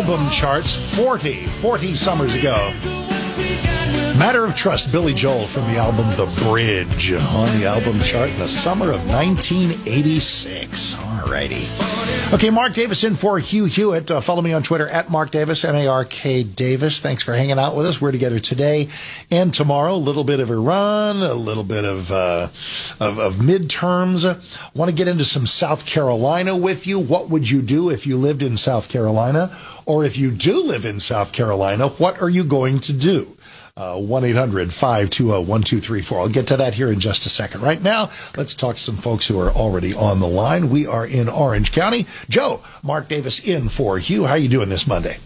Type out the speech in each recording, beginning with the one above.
album charts 40 summers ago. Matter of Trust, Billy Joel from the album The Bridge on the album chart in the summer of 1986. All righty. Okay, Mark Davis in for Hugh Hewitt. Follow me on Twitter at Mark Davis, M-A-R-K Davis. Thanks for hanging out with us. We're together today and tomorrow. A little bit of Iran, a little bit of midterms. Want to get into some South Carolina with you. What would you do if you lived in South Carolina? Or if you do live in South Carolina, what are you going to do? 1-800-520-1234. I'll get to that here in just a second. Right now, let's talk to some folks who are already on the line. We are in Orange County. Joe, Mark Davis in for Hugh. How are you doing this Monday?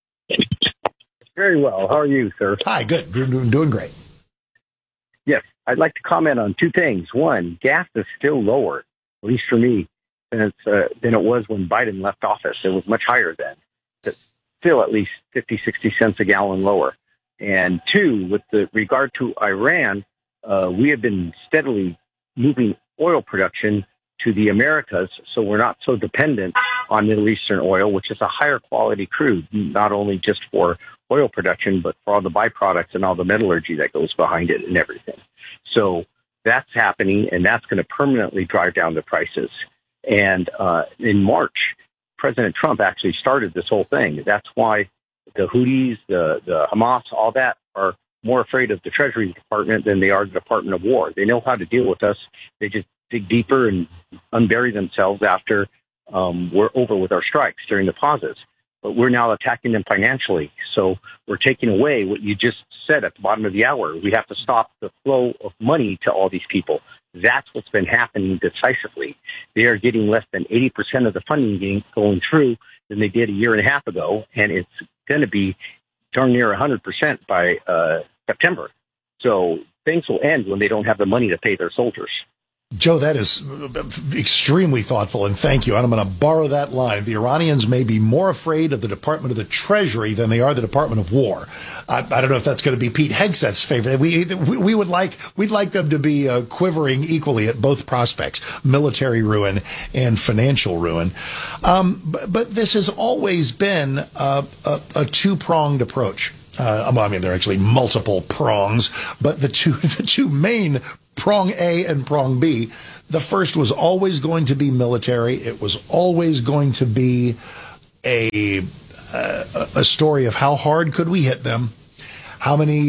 Very well. How are you, sir? Hi, good. Doing great. Yes, I'd like to comment on two things. One, gas is still lower, at least for me, than it was when Biden left office. It was much higher then. But still at least 50, 60 cents a gallon lower. And two, with regard to Iran, we have been steadily moving oil production to the Americas, so we're not so dependent on Middle Eastern oil, which is a higher quality crude, not only just for oil production, but for all the byproducts and all the metallurgy that goes behind it and everything. So that's happening, and that's going to permanently drive down the prices. And in March, President Trump actually started this whole thing. That's why the Houthis, the Hamas, all that are more afraid of the Treasury Department than they are the Department of War. They know how to deal with us. They just dig deeper and unbury themselves after we're over with our strikes during the pauses. But we're now attacking them financially. So we're taking away what you just said at the bottom of the hour. We have to stop the flow of money to all these people. That's what's been happening decisively. They are getting less than 80% of the funding going through than they did a year and a half ago, and it's going to be darn near 100% by September. So things will end when they don't have the money to pay their soldiers. Joe, that is extremely thoughtful, and thank you. And I'm going to borrow that line. The Iranians may be more afraid of the Department of the Treasury than they are the Department of War. I don't know if that's going to be Pete Hegseth's favorite. We'd like them to be quivering equally at both prospects, military ruin and financial ruin. But this has always been a two-pronged approach. There are actually multiple prongs, but the two main prong A and prong B. The first was always going to be military. It was always going to be a story of how hard could we hit them, how many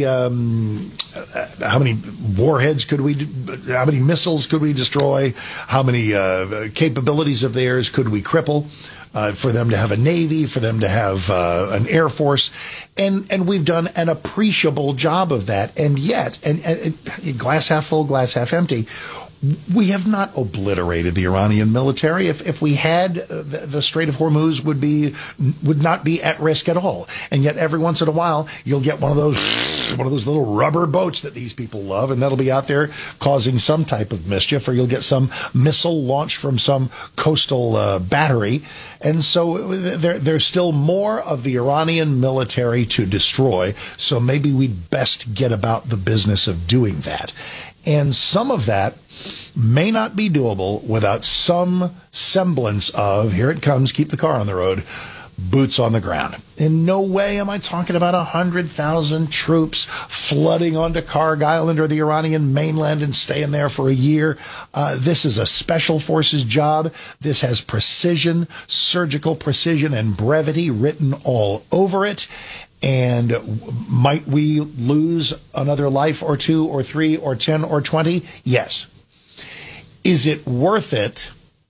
warheads could we, how many missiles could we destroy, how many capabilities of theirs could we cripple. For them to have a Navy, for them to have an Air Force. And we've done an appreciable job of that. And yet, and glass half full, glass half empty, we have not obliterated the Iranian military. If we had, the Strait of Hormuz would not be at risk at all. And yet every once in a while, you'll get one of those little rubber boats that these people love, and that'll be out there causing some type of mischief, or you'll get some missile launched from some coastal battery. And so there's still more of the Iranian military to destroy. So maybe we'd best get about the business of doing that. And some of that may not be doable without some semblance of, here it comes, keep the car on the road, boots on the ground. In no way am I talking about 100,000 troops flooding onto Karg Island or the Iranian mainland and staying there for a year. This is a special forces job. This has precision, surgical precision, and brevity written all over it. And might we lose another life or 2 or 3 or 10 or 20? Yes. Is it worth it?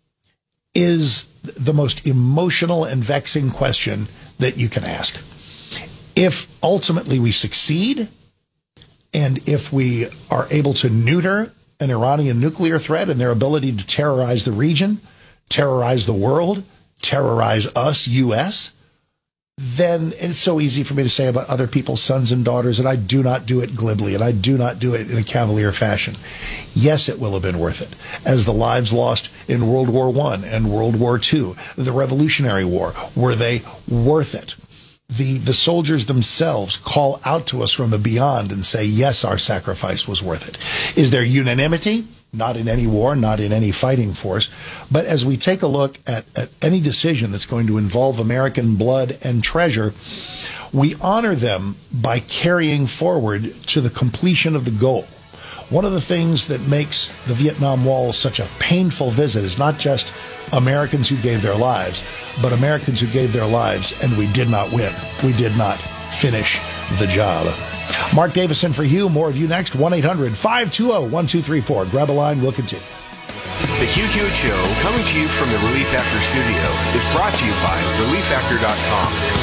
Is the most emotional and vexing question that you can ask. If ultimately we succeed, and if we are able to neuter an Iranian nuclear threat and their ability to terrorize the region, terrorize the world, terrorize us, U.S., then it's so easy for me to say about other people's sons and daughters, and I do not do it glibly, and I do not do it in a cavalier fashion. Yes, it will have been worth it. As the lives lost in World War I and World War II, the Revolutionary War, were they worth it? The soldiers themselves call out to us from the beyond and say, yes, our sacrifice was worth it. Is there unanimity? not in any war, not in any fighting force. But as we take a look at any decision that's going to involve American blood and treasure, we honor them by carrying forward to the completion of the goal. One of the things that makes the Vietnam Wall such a painful visit is not just Americans who gave their lives, but Americans who gave their lives and we did not win. We did not finish the job. Mark Davison for Hugh. More of you next. 1-800-520-1234. Grab a line. We'll continue. The Hugh Hewitt Show, coming to you from the Relief Factor studio, is brought to you by ReliefFactor.com.